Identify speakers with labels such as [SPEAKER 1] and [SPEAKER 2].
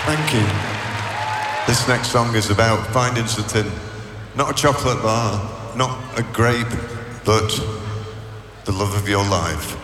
[SPEAKER 1] Thank you. This next song is about finding something, not a chocolate bar, not a grape, but the love of your life.